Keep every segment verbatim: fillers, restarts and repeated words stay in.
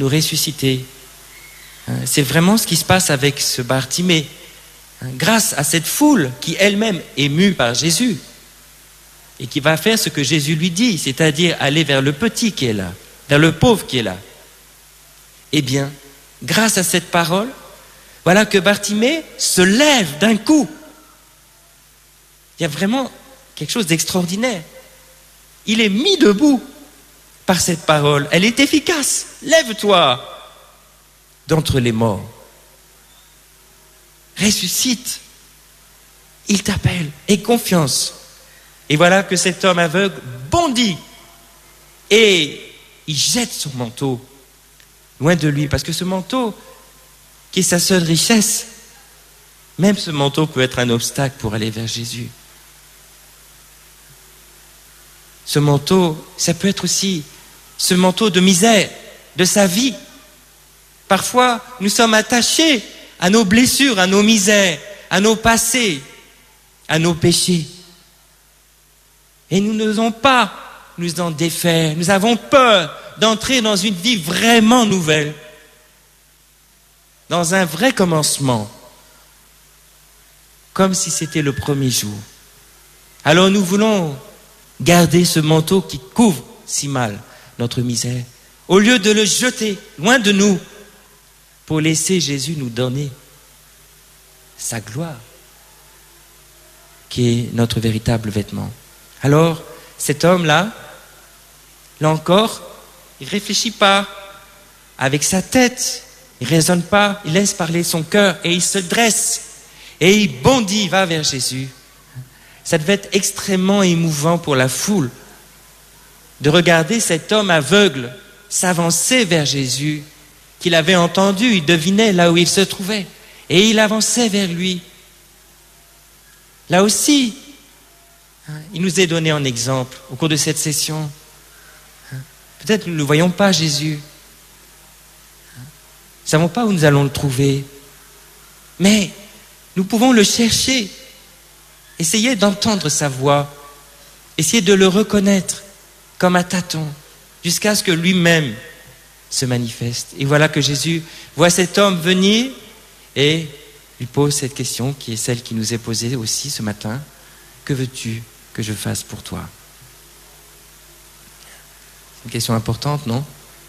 nous ressusciter. C'est vraiment ce qui se passe avec ce Bartimée. Grâce à cette foule qui elle-même est mue par Jésus et qui va faire ce que Jésus lui dit, c'est-à-dire aller vers le petit qui est là, vers le pauvre qui est là. Eh bien, grâce à cette parole, voilà que Bartimée se lève d'un coup. Il y a vraiment quelque chose d'extraordinaire. Il est mis debout par cette parole. Elle est efficace. Lève-toi d'entre les morts. Ressuscite. Il t'appelle. Aie confiance. Et voilà que cet homme aveugle bondit et il jette son manteau loin de lui, parce que ce manteau, qui est sa seule richesse, même ce manteau peut être un obstacle pour aller vers Jésus. Ce manteau, ça peut être aussi ce manteau de misère de sa vie. Parfois, nous sommes attachés à nos blessures, à nos misères, à nos passés, à nos péchés. Et nous n'osons pas nous en défaire. Nous avons peur d'entrer dans une vie vraiment nouvelle, dans un vrai commencement, comme si c'était le premier jour. Alors nous voulons garder ce manteau qui couvre si mal notre misère, au lieu de le jeter loin de nous, pour laisser Jésus nous donner sa gloire, qui est notre véritable vêtement. Alors, cet homme-là, là encore, il ne réfléchit pas avec sa tête, il ne raisonne pas, il laisse parler son cœur et il se dresse et il bondit, il va vers Jésus. Ça devait être extrêmement émouvant pour la foule de regarder cet homme aveugle s'avancer vers Jésus, qu'il avait entendu, il devinait là où il se trouvait et il avançait vers lui. Là aussi, il nous est donné en exemple au cours de cette session. Peut-être nous ne voyons pas Jésus. Nous ne savons pas où nous allons le trouver. Mais nous pouvons le chercher. Essayer d'entendre sa voix. Essayer de le reconnaître comme à tâtons, jusqu'à ce que lui-même se manifeste. Et voilà que Jésus voit cet homme venir et lui pose cette question qui est celle qui nous est posée aussi ce matin. Que veux-tu que je fasse pour toi? C'est une question importante, non?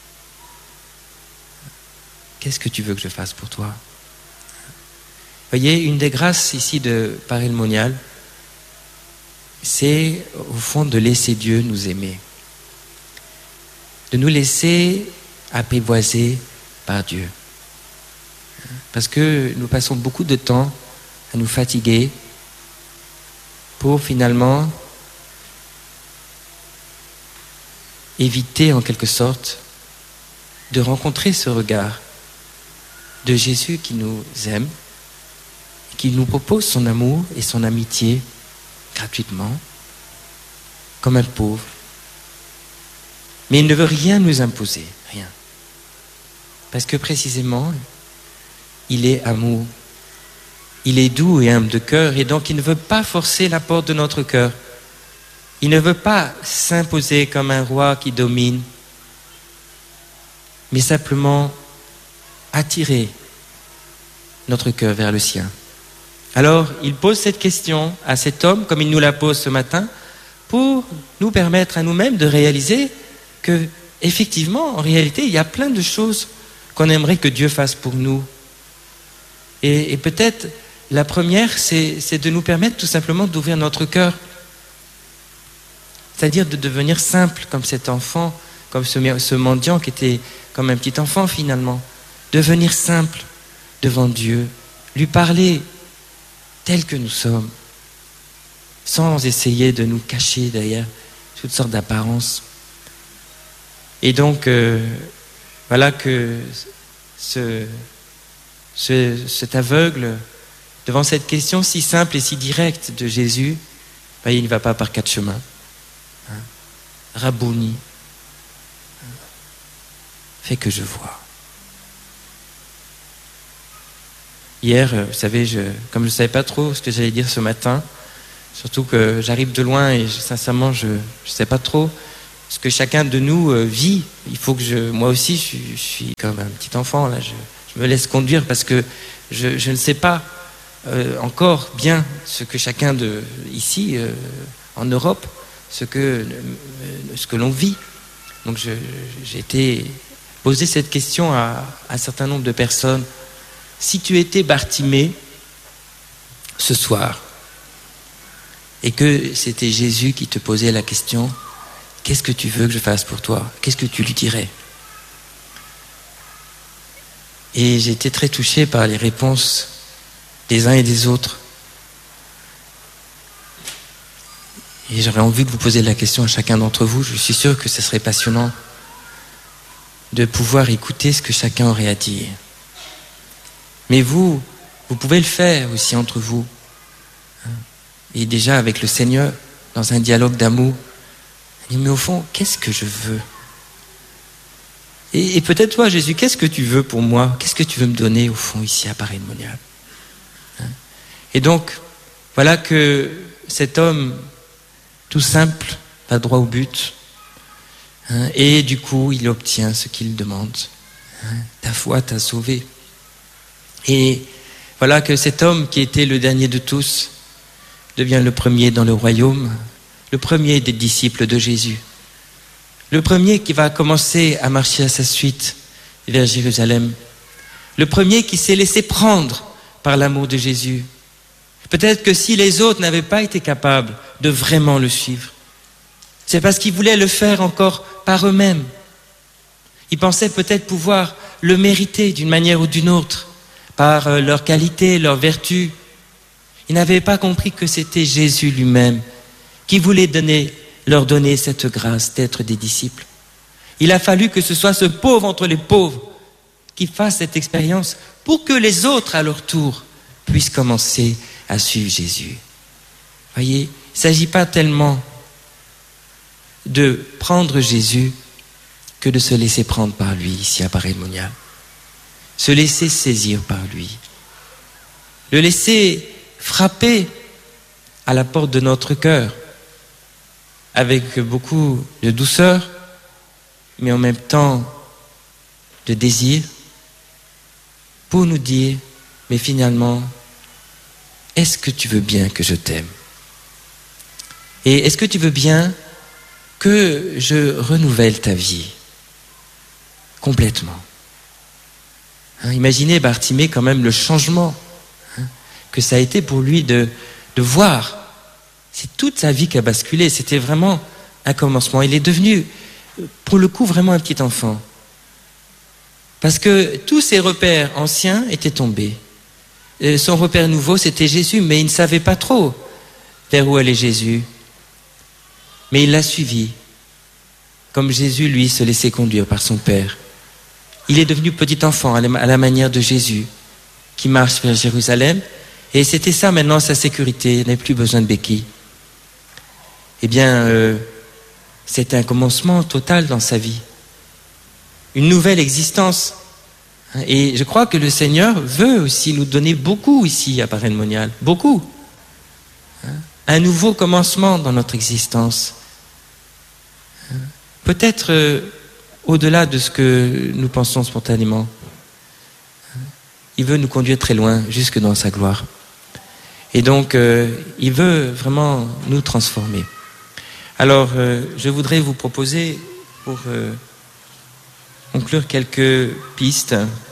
Qu'est-ce que tu veux que je fasse pour toi? Voyez, une des grâces ici de Paray le Monial, c'est au fond de laisser Dieu nous aimer. De nous laisser apprivoiser par Dieu. Parce que nous passons beaucoup de temps à nous fatiguer pour finalement éviter en quelque sorte de rencontrer ce regard de Jésus qui nous aime, qui nous propose son amour et son amitié gratuitement, comme un pauvre. Mais il ne veut rien nous imposer, rien. Parce que précisément, il est amour. Il est doux et humble de cœur, et donc il ne veut pas forcer la porte de notre cœur. Il ne veut pas s'imposer comme un roi qui domine, mais simplement attirer notre cœur vers le sien. Alors, il pose cette question à cet homme, comme il nous la pose ce matin, pour nous permettre à nous-mêmes de réaliser que, effectivement, en réalité, il y a plein de choses qu'on aimerait que Dieu fasse pour nous. Et, et peut-être, la première, c'est, c'est de nous permettre tout simplement d'ouvrir notre cœur. C'est-à-dire de devenir simple comme cet enfant, comme ce, ce mendiant qui était comme un petit enfant finalement. Devenir simple devant Dieu, lui parler tel que nous sommes, sans essayer de nous cacher derrière toutes sortes d'apparences. Et donc, euh, voilà que ce, ce, cet aveugle, devant cette question si simple et si directe de Jésus, ben, il ne va pas par quatre chemins. Hein? Rabouni, fais que je vois. Hier, vous savez, je, comme je ne savais pas trop ce que j'allais dire ce matin, surtout que j'arrive de loin et je, sincèrement, je ne sais pas trop, ce que chacun de nous euh, vit. Il faut que je, moi aussi, je, suis- je suis comme un petit enfant là. Je, je me laisse conduire parce que je, je ne sais pas euh, encore bien ce que chacun de ici euh, en Europe, ce que euh, ce que l'on vit. Donc je- j'ai été poser cette question à, à un certain nombre de personnes. Si tu étais Bartimée ce soir et que c'était Jésus qui te posait la question, qu'est-ce que tu veux que je fasse pour toi? Qu'est-ce que tu lui dirais? Et j'ai été très touché par les réponses des uns et des autres. Et j'aurais envie de vous poser la question à chacun d'entre vous. Je suis sûr que ce serait passionnant de pouvoir écouter ce que chacun aurait à dire. Mais vous, vous pouvez le faire aussi entre vous. Et déjà avec le Seigneur, dans un dialogue d'amour. Mais au fond, qu'est-ce que je veux? Et, et peut-être toi, Jésus, qu'est-ce que tu veux pour moi? Qu'est-ce que tu veux me donner au fond ici à Paray-le-Monial? Et donc, voilà que cet homme, tout simple, va droit au but. Hein, et du coup, il obtient ce qu'il demande. Hein, ta foi t'a sauvé. Et voilà que cet homme qui était le dernier de tous devient le premier dans le royaume, le premier des disciples de Jésus, le premier qui va commencer à marcher à sa suite vers Jérusalem, le premier qui s'est laissé prendre par l'amour de Jésus. Peut-être que si les autres n'avaient pas été capables de vraiment le suivre, c'est parce qu'ils voulaient le faire encore par eux-mêmes. Ils pensaient peut-être pouvoir le mériter d'une manière ou d'une autre, par leur qualité, leur vertu. Ils n'avaient pas compris que c'était Jésus lui-même qui voulait donner, leur donner cette grâce d'être des disciples. Il a fallu que ce soit ce pauvre entre les pauvres qui fasse cette expérience pour que les autres, à leur tour, puissent commencer à suivre Jésus. Voyez, il ne s'agit pas tellement de prendre Jésus que de se laisser prendre par lui ici à Paray-le-Monial. Se laisser saisir par lui. Le laisser frapper à la porte de notre cœur avec beaucoup de douceur, mais en même temps de désir, pour nous dire, mais finalement, est-ce que tu veux bien que je t'aime? Et est-ce que tu veux bien que je renouvelle ta vie complètement? Hein, imaginez Bartimée quand même le changement hein, que ça a été pour lui de, de voir. C'est toute sa vie qui a basculé. C'était vraiment un commencement. Il est devenu, pour le coup, vraiment un petit enfant. Parce que tous ses repères anciens étaient tombés. Et son repère nouveau, c'était Jésus, mais il ne savait pas trop vers où allait Jésus. Mais il l'a suivi, comme Jésus, lui, se laissait conduire par son Père. Il est devenu petit enfant à la manière de Jésus, qui marche vers Jérusalem. Et c'était ça maintenant sa sécurité, il n'avait plus besoin de béquilles. Eh bien, euh, c'était un commencement total dans sa vie. Une nouvelle existence. Et je crois que le Seigneur veut aussi nous donner beaucoup ici à Paray-le-Monial. Beaucoup. Un nouveau commencement dans notre existence. Peut-être euh, au-delà de ce que nous pensons spontanément. Il veut nous conduire très loin, jusque dans sa gloire. Et donc, euh, il veut vraiment nous transformer. Alors, euh, je voudrais vous proposer, pour euh, conclure, quelques pistes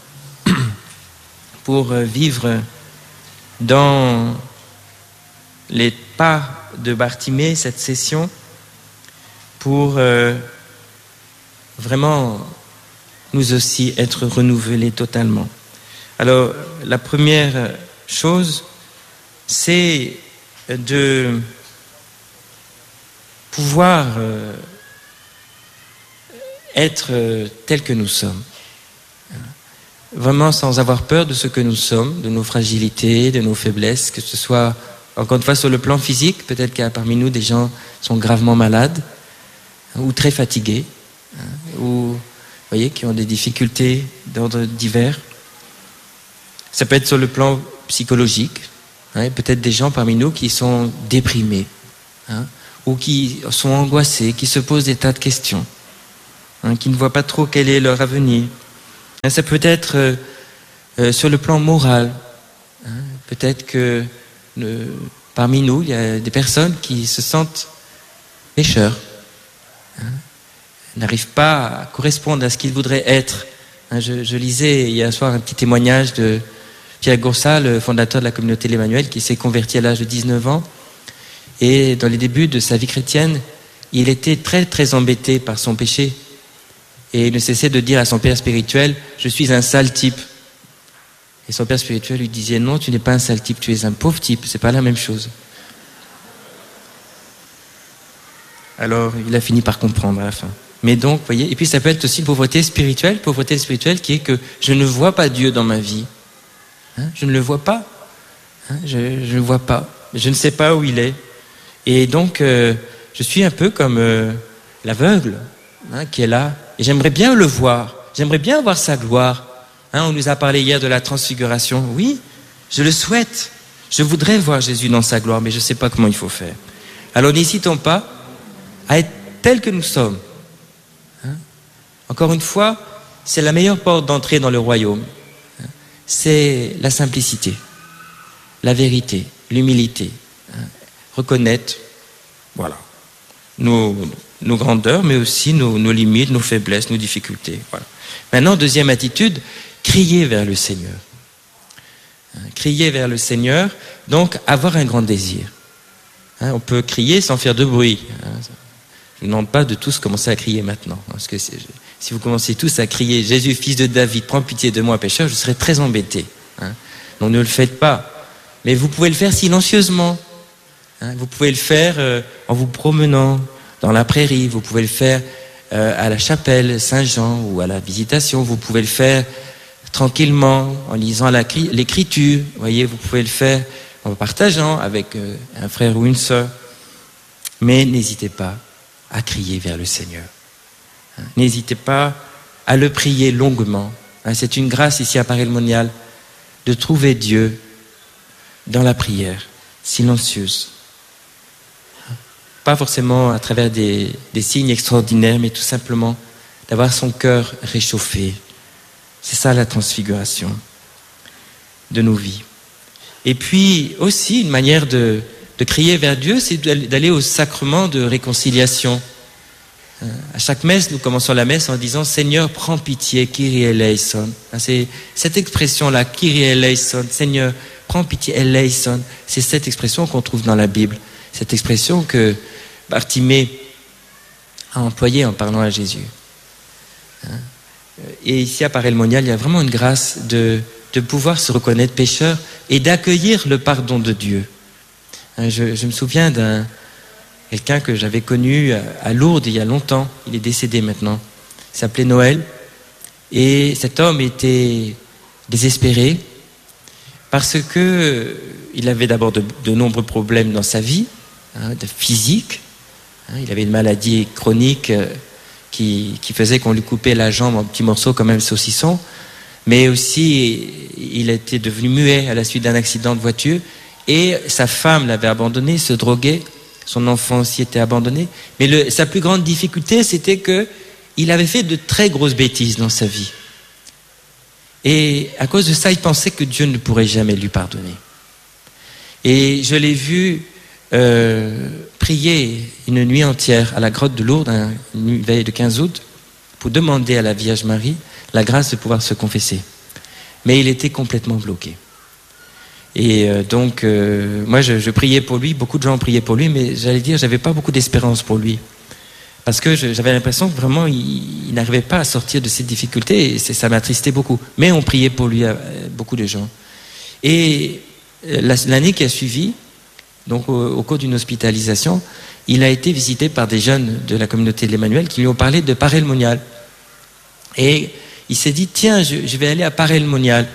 pour euh, vivre dans les pas de Bartimée, cette session, pour euh, vraiment nous aussi être renouvelés totalement. Alors, la première chose, c'est de pouvoir euh, être euh, tel que nous sommes. Vraiment sans avoir peur de ce que nous sommes, de nos fragilités, de nos faiblesses, que ce soit, encore une fois, sur le plan physique. Peut-être qu'il y a parmi nous des gens qui sont gravement malades, ou très fatigués, ou, vous voyez, qui ont des difficultés d'ordre divers. Ça peut être sur le plan psychologique, hein, peut-être des gens parmi nous qui sont déprimés, hein, ou qui sont angoissés, qui se posent des tas de questions, hein, qui ne voient pas trop quel est leur avenir. Hein, ça peut être euh, euh, sur le plan moral. Hein, peut-être que euh, parmi nous, il y a des personnes qui se sentent pécheurs, hein, n'arrivent pas à correspondre à ce qu'ils voudraient être. Hein, je, je lisais hier soir un petit témoignage de Pierre Goursat, le fondateur de la communauté l'Emmanuel, qui s'est converti à l'âge de dix-neuf ans. Et dans les débuts de sa vie chrétienne, il était très très embêté par son péché. Et il ne cessait de dire à son père spirituel, « Je suis un sale type ». Et son père spirituel lui disait, « Non, tu n'es pas un sale type, tu es un pauvre type, c'est pas la même chose ». Alors, il a fini par comprendre à la fin. Mais donc, vous voyez, et puis ça peut être aussi une pauvreté spirituelle, pauvreté spirituelle qui est que je ne vois pas Dieu dans ma vie. Hein, je ne le vois pas. Hein, je ne le vois pas. Je ne sais pas où il est. Et donc, euh, je suis un peu comme euh, l'aveugle, hein, qui est là. Et j'aimerais bien le voir. J'aimerais bien voir sa gloire. Hein, on nous a parlé hier de la transfiguration. Oui, je le souhaite. Je voudrais voir Jésus dans sa gloire, mais je ne sais pas comment il faut faire. Alors, n'hésitons pas à être tels que nous sommes. Hein, encore une fois, c'est la meilleure porte d'entrée dans le royaume. Hein, c'est la simplicité, la vérité, l'humilité. Hein, reconnaître, voilà, nos, nos grandeurs, mais aussi nos, nos limites, nos faiblesses, nos difficultés. Voilà. Maintenant, deuxième attitude, crier vers le Seigneur. Hein, crier vers le Seigneur, donc avoir un grand désir. Hein, on peut crier sans faire de bruit. Hein. Je ne demande pas de tous commencer à crier maintenant. Parce que si vous commencez tous à crier « Jésus, fils de David, prends pitié de moi, pécheur », je serais très embêté. Hein. Donc ne le faites pas. Mais vous pouvez le faire silencieusement. Hein. Vous pouvez le faire euh, en vous promenant dans la prairie. Vous pouvez le faire euh, à la chapelle Saint-Jean ou à la visitation. Vous pouvez le faire tranquillement en lisant la, l'écriture. Vous voyez, vous pouvez le faire en partageant avec euh, un frère ou une sœur. Mais n'hésitez pas à crier vers le Seigneur. Hein, n'hésitez pas à le prier longuement. Hein, c'est une grâce ici à Paray-le-Monial de trouver Dieu dans la prière, silencieuse. Hein, pas forcément à travers des, des signes extraordinaires, mais tout simplement d'avoir son cœur réchauffé. C'est ça la transfiguration de nos vies. Et puis aussi une manière de De crier vers Dieu, c'est d'aller au sacrement de réconciliation. À chaque messe, nous commençons la messe en disant « Seigneur, prends pitié, Kyrie eleison ». C'est cette expression-là, Kyrie eleison, Seigneur, prends pitié, eleison. C'est cette expression qu'on trouve dans la Bible. Cette expression que Bartimée a employée en parlant à Jésus. Et ici, à Paray-le-Monial, il y a vraiment une grâce de, de pouvoir se reconnaître pécheur et d'accueillir le pardon de Dieu. Je, je me souviens d'un quelqu'un que j'avais connu à Lourdes il y a longtemps. Il est décédé maintenant. Il s'appelait Noël. Et cet homme était désespéré parce que il avait d'abord de, de nombreux problèmes dans sa vie, hein, de physique. Hein, il avait une maladie chronique euh, qui, qui faisait qu'on lui coupait la jambe en petits morceaux comme un saucisson. Mais aussi, il était devenu muet à la suite d'un accident de voiture. Et sa femme l'avait abandonné, se droguait, son enfant aussi était abandonné. Mais le, sa plus grande difficulté, c'était qu'il avait fait de très grosses bêtises dans sa vie. Et à cause de ça, il pensait que Dieu ne pourrait jamais lui pardonner. Et je l'ai vu euh, prier une nuit entière à la grotte de Lourdes, une veille de quinze août, pour demander à la Vierge Marie la grâce de pouvoir se confesser. Mais il était complètement bloqué. Et euh, donc, euh, moi, je, je priais pour lui, beaucoup de gens priaient pour lui, mais j'allais dire, j'avais pas beaucoup d'espérance pour lui. Parce que je, j'avais l'impression que vraiment, il, il n'arrivait pas à sortir de ces difficultés, et ça m'attristait beaucoup. Mais on priait pour lui, euh, beaucoup de gens. Et euh, la, l'année qui a suivi, donc au, au cours d'une hospitalisation, il a été visité par des jeunes de la communauté de l'Emmanuel qui lui ont parlé de Paray-le-Monial. Et il s'est dit, tiens, je, je vais aller à Paray-le-Monial.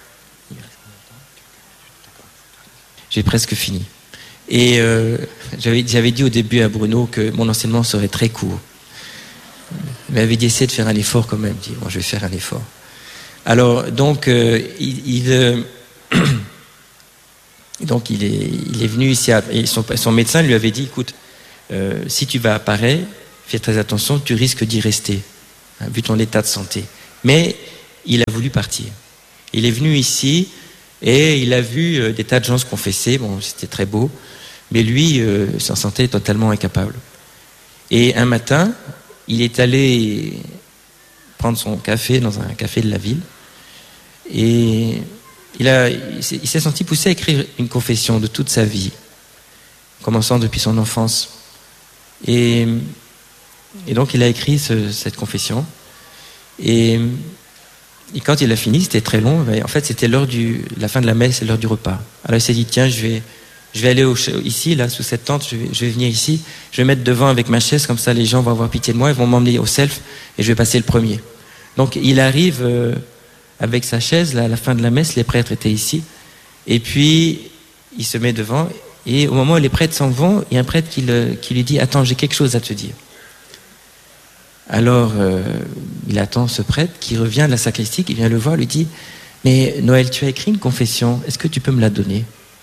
J'ai presque fini. Et euh, j'avais, j'avais dit au début à Bruno que mon enseignement serait très court. Il m'avait dit essayer de faire un effort quand même. Je dis, bon, je vais faire un effort. Alors, donc, euh, il, il, euh, donc il, est, il est venu ici, à, et son, son médecin lui avait dit, écoute, euh, si tu vas à Paris, fais très attention, tu risques d'y rester, hein, vu ton état de santé. Mais il a voulu partir. Il est venu ici et il a vu euh, des tas de gens se confesser. Bon, c'était très beau, mais lui euh, s'en sentait totalement incapable. Et un matin, il est allé prendre son café dans un café de la ville et il, a, il s'est senti poussé à écrire une confession de toute sa vie, commençant depuis son enfance. Et, et donc il a écrit ce, cette confession. Et, et quand il a fini, c'était très long. En fait, c'était l'heure du, la fin de la messe et l'heure du repas. Alors il s'est dit, tiens, je vais, je vais aller au, ici, là, sous cette tente, je vais, je vais venir ici, je vais mettre devant avec ma chaise, comme ça les gens vont avoir pitié de moi, ils vont m'emmener au self et je vais passer le premier. Donc il arrive euh, avec sa chaise, là, à la fin de la messe, les prêtres étaient ici, et puis il se met devant, et au moment où les prêtres s'en vont, il y a un prêtre qui, le, qui lui dit « Attends, j'ai quelque chose à te dire ». Alors euh, il attend ce prêtre qui revient de la sacristie, qui vient le voir, lui dit « Mais Noël, tu as écrit une confession, est-ce que tu peux me la donner ?»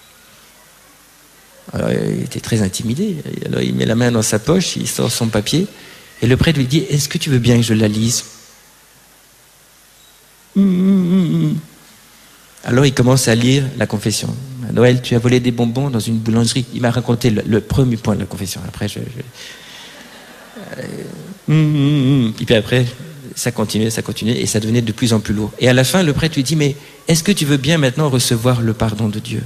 Alors il était très intimidé, alors il met la main dans sa poche, il sort son papier, et le prêtre lui dit « Est-ce que tu veux bien que je la lise ?» Alors il commence à lire la confession. « Noël, tu as volé des bonbons dans une boulangerie. » Il m'a raconté le, le premier point de la confession. Après, je... je... Euh... Et puis après, ça continuait, ça continuait, et ça devenait de plus en plus lourd. Et à la fin, le prêtre lui dit « Mais est-ce que tu veux bien maintenant recevoir le pardon de Dieu ?»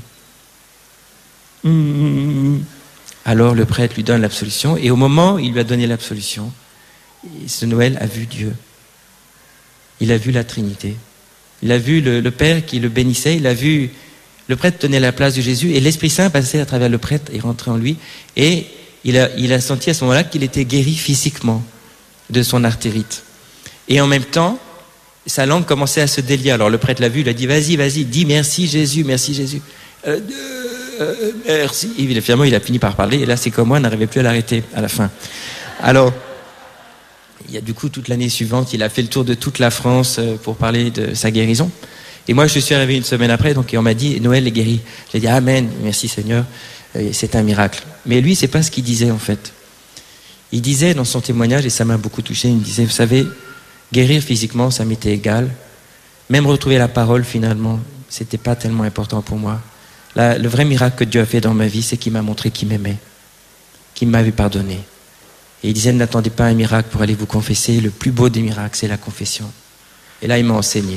Alors le prêtre lui donne l'absolution, et au moment où il lui a donné l'absolution, ce Noël a vu Dieu. Il a vu la Trinité. Il a vu le, le Père qui le bénissait, il a vu le prêtre tenait la place de Jésus, et l'Esprit Saint passait à travers le prêtre et rentrait en lui, et il a, il a senti à ce moment-là qu'il était guéri physiquement de son artérite. Et en même temps, sa langue commençait à se délier. Alors le prêtre l'a vu, il a dit « Vas-y, vas-y, dis merci Jésus, merci Jésus. Euh, » Euh, merci. Et finalement, il a fini par parler. Et là, c'est comme moi, n'arrivait plus à l'arrêter à la fin. Alors, il y a du coup toute l'année suivante, il a fait le tour de toute la France pour parler de sa guérison. Et moi, je suis arrivé une semaine après, donc on m'a dit Noël est guéri. J'ai dit Amen, merci Seigneur. C'est un miracle. Mais lui, c'est pas ce qu'il disait en fait. Il disait dans son témoignage, et ça m'a beaucoup touché. Il me disait, vous savez, guérir physiquement, ça m'était égal. Même retrouver la parole, finalement, c'était pas tellement important pour moi. Là, le vrai miracle que Dieu a fait dans ma vie, c'est qu'il m'a montré qu'il m'aimait, qu'il m'avait pardonné. Et il disait, n'attendez pas un miracle pour aller vous confesser. Le plus beau des miracles, c'est la confession. Et là, il m'a enseigné.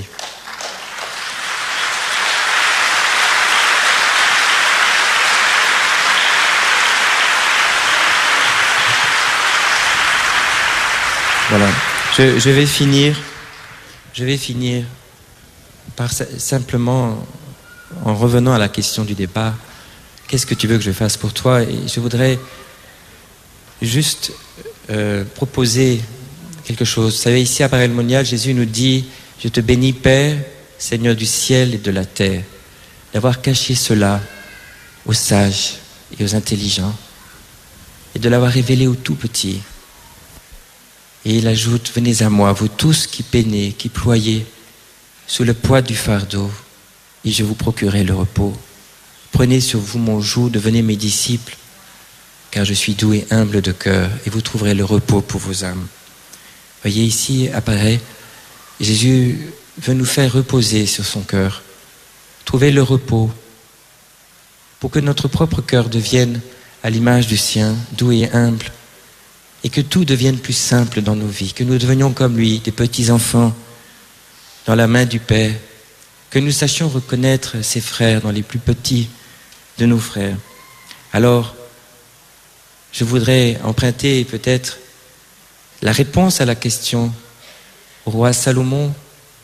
Voilà. Je, je vais finir. Je vais finir par simplement, en revenant à la question du départ, qu'est-ce que tu veux que je fasse pour toi? Et je voudrais juste euh, proposer quelque chose. Vous savez, ici à Paray le Monial, Jésus nous dit, je te bénis Père, Seigneur du ciel et de la terre, d'avoir caché cela aux sages et aux intelligents, et de l'avoir révélé aux tout petits. Et il ajoute, venez à moi, vous tous qui peinez, qui ployez sous le poids du fardeau, et je vous procurerai le repos. Prenez sur vous mon joug, devenez mes disciples, car je suis doux et humble de cœur, et vous trouverez le repos pour vos âmes. Voyez, ici apparaît, Jésus veut nous faire reposer sur son cœur, trouver le repos, pour que notre propre cœur devienne à l'image du sien, doux et humble, et que tout devienne plus simple dans nos vies, que nous devenions comme lui, des petits enfants dans la main du Père, que nous sachions reconnaître ses frères dans les plus petits de nos frères. Alors, je voudrais emprunter peut-être la réponse à la question au roi Salomon,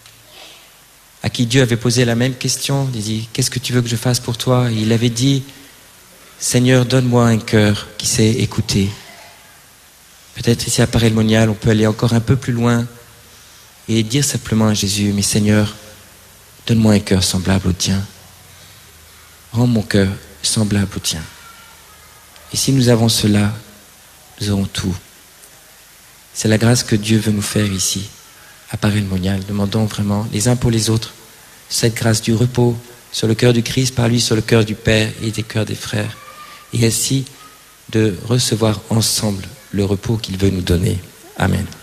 à qui Dieu avait posé la même question. Il dit, qu'est-ce que tu veux que je fasse pour toi? Et il avait dit, Seigneur, donne-moi un cœur qui sait écouter. Peut-être ici à Paray le Monial, on peut aller encore un peu plus loin et dire simplement à Jésus, mais Seigneur, donne-moi un cœur semblable au tien. Rends mon cœur semblable au tien. Et si nous avons cela, nous aurons tout. C'est la grâce que Dieu veut nous faire ici, à Paray le Monial. Demandons vraiment les uns pour les autres cette grâce du repos sur le cœur du Christ, par lui sur le cœur du Père et des cœurs des frères. Et ainsi, de recevoir ensemble le repos qu'il veut nous donner. Amen.